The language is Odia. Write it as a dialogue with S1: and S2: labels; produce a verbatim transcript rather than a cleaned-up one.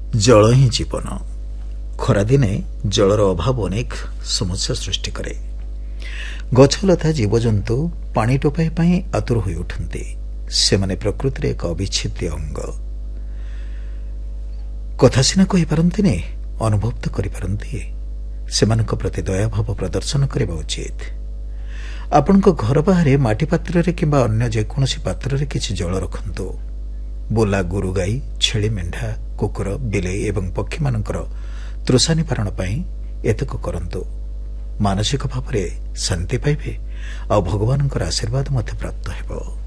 S1: ଜଳ ହିଁ ଜୀବନ। ଖରାଦିନେ ଜଳର ଅଭାବ ଅନେକ ସମସ୍ୟା ସୃଷ୍ଟି କରେ। ଗଛଲତା ଜୀବଜନ୍ତୁ ପାଣି ଟୋପାଏ ପାଇଁ ଆତୁର ହୋଇ ଉଠନ୍ତି। ସେମାନେ ପ୍ରକୃତିରେ ଏକ ଅବିଚ୍ଛେଦ୍ୟ ଅଙ୍ଗ। କଥା ସିନା କହିପାରନ୍ତିନି, ଅନୁଭବ ତ କରିପାରନ୍ତି। ସେମାନଙ୍କ ପ୍ରତି ଦୟାଭାବ ପ୍ରଦର୍ଶନ କରିବା ଉଚିତ। ଆପଣଙ୍କ ଘର ବାହାରେ ମାଟି ପାତ୍ରରେ କିମ୍ବା ଅନ୍ୟ ଯେକୌଣସି ପାତ୍ରରେ କିଛି ଜଳ ରଖନ୍ତୁ। ବୁଲା ଗୋରୁ ଗାଈ, ଛେଳି, ମେଣ୍ଢା, କୁକୁର, ବିଲେଇ ଏବଂ ପକ୍ଷୀମାନଙ୍କର ତୃଷା ନିବାରଣ ପାଇଁ ଏତକ କରନ୍ତୁ। ମାନସିକ ଭାବରେ ଶାନ୍ତି ପାଇବେ ଆଉ ଭଗବାନଙ୍କର ଆଶୀର୍ବାଦ ମଧ୍ୟ ପ୍ରାପ୍ତ ହେବ।